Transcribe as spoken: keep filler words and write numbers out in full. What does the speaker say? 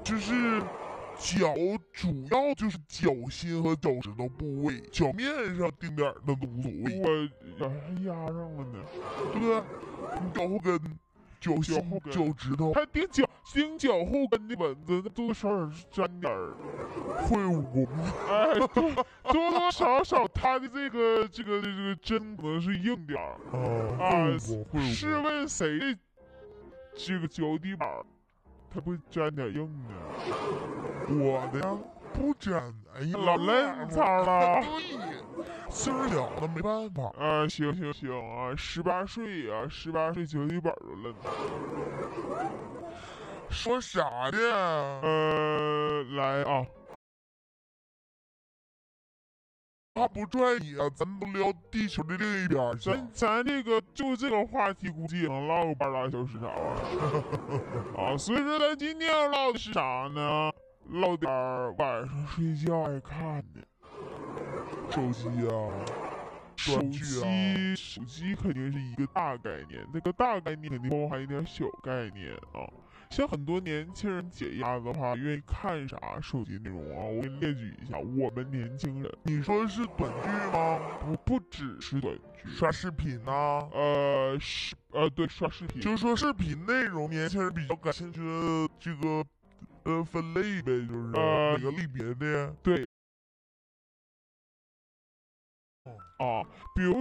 就是脚主要就是脚心和脚趾头部位，脚面上定点那都无所谓。 我还压上了呢， 对不对？你脚后跟、脚心、 脚后跟脚趾头， 还顶脚顶脚后跟的蚊子，那多少少是沾点儿， 会武功。 哎，多多多少少它的这个这个这个针可能是硬点儿啊， 啊会武功，会武。功。 试问谁的这个脚底板它不沾点硬呢？ 我的呀，不沾。哎呀， 老嫩草了。 对，岁数小了没办法。 啊，行行行啊，十八岁啊，十八岁脚底板都嫩。 说啥呢？ 呃，来啊， 他不拽你啊，咱都聊地球的另一边去。 咱咱这个就这个话题，估计也能唠个半拉小时啥玩意儿啊。所以说，咱今天要唠的是啥呢？唠点儿晚上睡觉爱看的手机啊， 手短剧啊， 机，手机肯定是一个大概念，这个大概念肯定包含一点小概念啊。像很多年轻人解压的话，愿意看啥手机内容啊？我给你列举一下，我们年轻人， 你说是短剧吗？ 不不只是短剧， 刷视频呐、啊？ 呃，是呃，对，刷视频， 就说视频内容，年轻人比较感兴趣的这个呃分类呗，就是呃哪个类别的。 对，啊，比如。